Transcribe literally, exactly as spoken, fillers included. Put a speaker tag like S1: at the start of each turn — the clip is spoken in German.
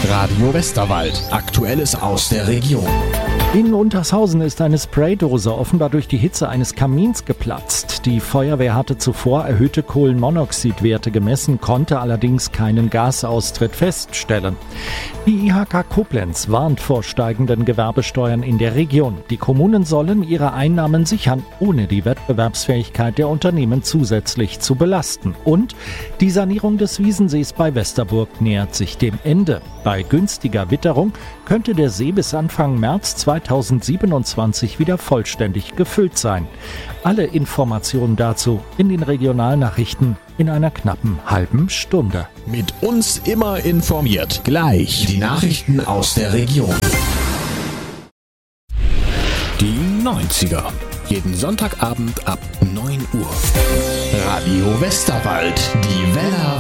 S1: Radio Westerwald. Aktuelles aus der Region.
S2: In Untershausen ist eine Spraydose offenbar durch die Hitze eines Kamins geplatzt. Die Feuerwehr hatte zuvor erhöhte Kohlenmonoxidwerte gemessen, konnte allerdings keinen Gasaustritt feststellen. Die I H K Koblenz warnt vor steigenden Gewerbesteuern in der Region. Die Kommunen sollen ihre Einnahmen sichern, ohne die Wettbewerbsfähigkeit der Unternehmen zusätzlich zu belasten. Und die Sanierung des Wiesensees bei Westerburg nähert sich dem Ende. Bei günstiger Witterung könnte der See bis Anfang März zweitausendsiebenundzwanzig wieder vollständig gefüllt sein. Alle Informationen dazu in den Regionalnachrichten in einer knappen halben Stunde.
S1: Mit uns immer informiert. Gleich die Nachrichten aus der Region. Die neunziger. Jeden Sonntagabend ab neun Uhr. Radio Westerwald. Die Weller